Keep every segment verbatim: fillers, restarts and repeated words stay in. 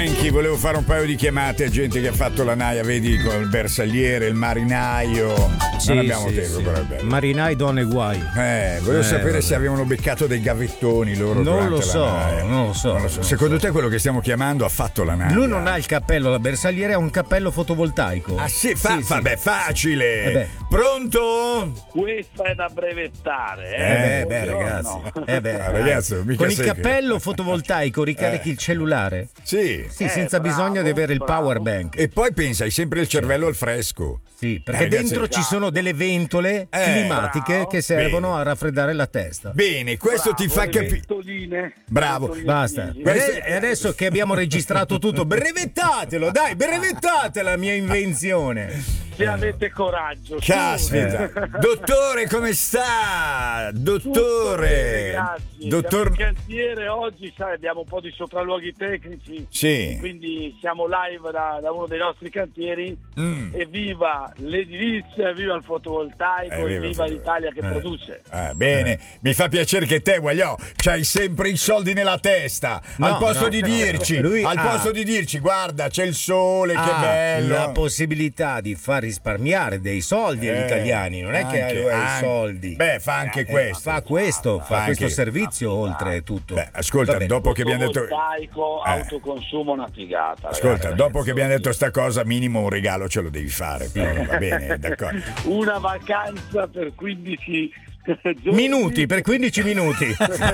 Frankie, volevo fare un paio di chiamate a gente che ha fatto la naia, vedi, con il bersagliere, il marinaio. Sì, non abbiamo sì, tempo, sì. però è bello. Marinai, donne guai. Eh, volevo Eh, sapere vabbè. se avevano beccato dei gavettoni loro. Non durante lo la so, naia. non lo so, Non lo so. non Secondo lo so. te quello che stiamo chiamando ha fatto la naia? Lui non ha il cappello da bersagliere, ha un cappello fotovoltaico. Ah sì, fa, Sì, fa- sì. beh, facile. Eh beh. Pronto? Questa è da brevettare, Eh eh? beh, beh, ragazzi. Eh beh, Ah, ragazzi, mica con il sei che- cappello fotovoltaico ricarichi Eh. il cellulare? Sì. Sì, Eh, senza bravo, bisogno di avere il bravo. power bank. E poi pensa, hai sempre il cervello al fresco. Sì, perché Eh, ragazzi, dentro ci sono delle ventole Eh, climatiche bravo. che servono Bene. a raffreddare la testa. Bene, questo ti Bravo, fa le capire. ventoline. Bravo. Ventoline Basta. fisiche. Questo- E adesso che abbiamo registrato tutto, brevettatelo, dai, brevettate la mia invenzione. Se avete coraggio. su. Caspita. Dottore, come sta? Dottore. Grazie. Dottor. Siamo in cantiere oggi, sai, abbiamo un po' di sopralluoghi tecnici. Sì. Quindi siamo live da, da uno dei nostri cantieri. Mm. Evviva l'edilizia, evviva il fotovoltaico, Evviva il evviva fotovoltaico. l'Italia che Eh. produce. Ah, bene, mi fa piacere che te, Guagliò, c'hai sempre i soldi nella testa. No, al posto no. di dirci, Lui al ha- posto di dirci, guarda, c'è il sole, che Ha bello. la possibilità di far risparmiare dei soldi agli Eh, italiani, non è che anche- lui ha i anche- soldi. Beh, fa anche Eh, questo. fa questo, fa Fa questo anche- servizio oltretutto. Beh, ascolta, Va bene. dopo che abbiamo detto. Fotovoltaico, Eh. autoconsumo, una figata. Ascolta, ragazzi. dopo che abbiamo detto sta cosa, minimo un regalo ce lo devi fare. Però, va bene, d'accordo. Una vacanza per quindici giorni. Minuti, per quindici minuti.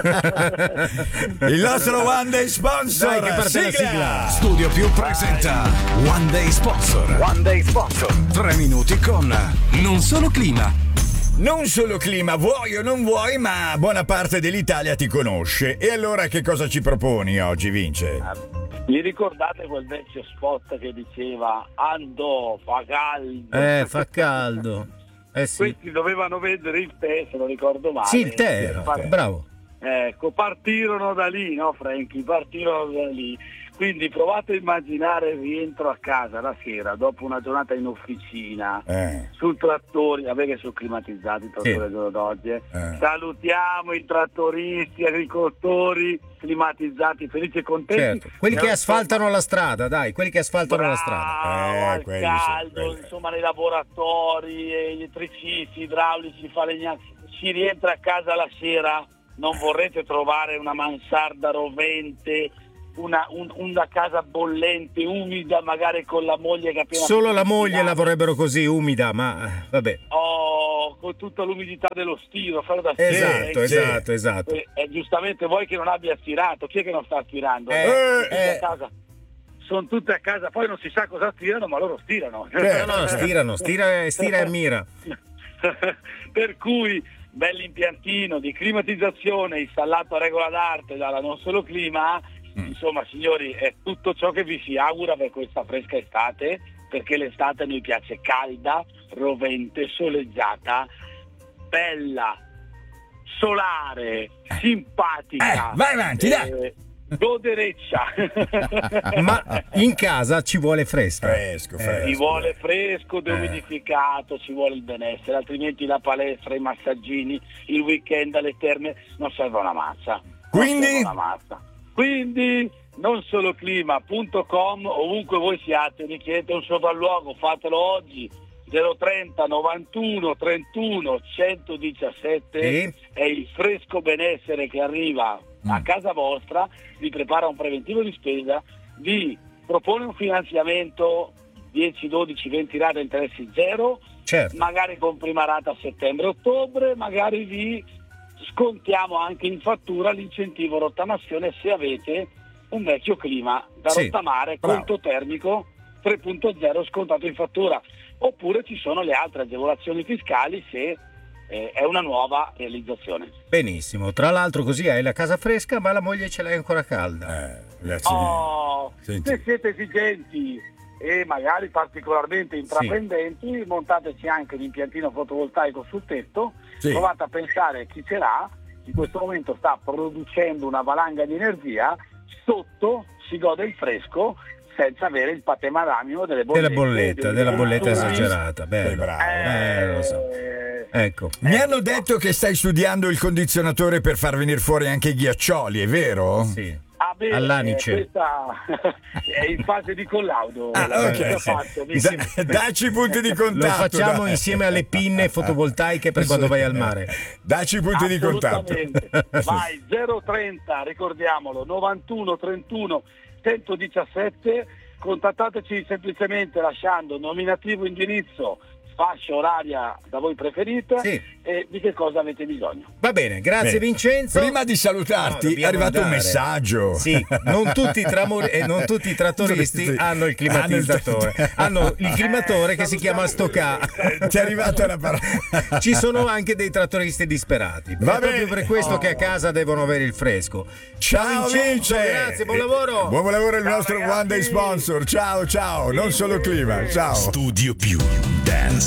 Il nostro One Day Sponsor. Dai, che parte la sigla. Studio Più presenta One Day Sponsor. One Day Sponsor. Tre minuti con Non Solo Clima. Non solo clima, vuoi o non vuoi, ma buona parte dell'Italia ti conosce. E allora che cosa ci proponi oggi, Vince? Vi ricordate quel vecchio spot che diceva Andò, fa caldo? Eh, fa caldo. Eh sì. Questi dovevano vendere il tè, se non ricordo male. Sì, il tè era. Par- Bravo. Ecco, partirono da lì, no Franky? Partirono da lì. Quindi provate a immaginare il rientro a casa la sera, dopo una giornata in officina, Eh. sul trattori, vabbè che sono climatizzati i trattori Sì. al giorno d'oggi. eh. Eh. Salutiamo i trattoristi, agricoltori, climatizzati, felici e contenti. Certo. Quelli Però, che asfaltano la strada, dai, quelli che asfaltano la strada. Bravo, Eh, al quelli sì, caldo, quelli. insomma nei laboratori, eh, gli elettricisti, idraulici, falegnami. Si rientra a casa la sera, non vorrete trovare una mansarda rovente, una, un- una casa bollente, umida, magari con la moglie che appena... Solo la moglie la vorrebbero così umida, ma eh, vabbè. Oh, con tutta l'umidità dello stiro, fare da Esatto, sera, sì. esatto, esatto. E, e giustamente voi che non abbia stirato, chi è che non sta stirando? Eh, Tutti eh. a casa. Sono tutte a casa, poi non si sa cosa stirano, ma loro stirano. Eh, No, no, stirano, stira, stira e mira. Per cui bell'impiantino di climatizzazione installato a regola d'arte dalla Non Solo Clima, insomma signori, è tutto ciò che vi si augura per questa fresca estate, perché l'estate a noi piace calda, rovente, soleggiata, bella, solare, simpatica, Eh, vai avanti, dai. eh, godereccia. Ma in casa ci vuole fresca. Fresco, fresco. Ci vuole fresco, Eh. deumidificato, ci vuole il benessere, altrimenti la palestra, i massagini, il weekend alle terme non serve una mazza. Non Quindi? serve una mazza. Quindi non solo clima punto com, ovunque voi siate, richiedete un sopralluogo, fatelo oggi. zero trenta novantuno trentuno centodiciassette Sì. è il fresco benessere che arriva a casa vostra, vi prepara un preventivo di spesa, vi propone un finanziamento dieci, dodici, venti rate a interessi zero, Certo. magari con prima rata a settembre-ottobre, magari vi scontiamo anche in fattura l'incentivo rottamazione se avete un vecchio clima da Sì, rottamare, bravo. conto termico tre punto zero scontato in fattura, oppure ci sono le altre agevolazioni fiscali se eh, è una nuova realizzazione. Benissimo. Tra l'altro così hai la casa fresca, ma la moglie ce l'hai ancora calda. Eh, ragazzi, Oh, senti. se siete esigenti e magari particolarmente intraprendenti, montateci anche l'impiantino fotovoltaico sul tetto, Sì. provate a pensare chi ce l'ha, in questo momento sta producendo una valanga di energia, sotto si gode il fresco senza avere il patemaramio delle bollette. Della bolletta, dei- della bolletta dei- esagerata. Sei Bello. bravo. Eh, lo so. Eh, Ecco. Mi hanno detto che stai studiando il condizionatore per far venire fuori anche i ghiaccioli, è vero? Sì. Ah bene, all'Anice. Questa è in fase di collaudo. Ah, ok. L'ho fatto, mi- Da- dacci i punti di Lo contatto. facciamo dai. insieme alle pinne fotovoltaiche per quando vai al mare. Dacci i punti di contatto. Assolutamente. Vai, zero trenta, ricordiamolo, novantuno trentuno centodiciassette. Contattateci semplicemente lasciando nominativo, indirizzo, fascia oraria da voi preferita Sì. e di che cosa avete bisogno. Va bene, grazie Bene. Vincenzo. Prima di No, salutarti è dobbiamo arrivato un andare. messaggio. Sì, non tutti i tramori- e non tutti i trattoristi Sì. hanno il climatizzatore. Hanno il climatore che si chiama Stocca. Ti è arrivata una parola. Ci sono anche dei trattoristi disperati. Va è proprio bene. per questo che a casa devono avere il fresco. Ciao Vincenzo, Vince. grazie, buon lavoro. Buon lavoro il Ciao, nostro ragazzi. One Day Sponsor. Ciao ciao, non solo clima. Ciao. Studio più Dance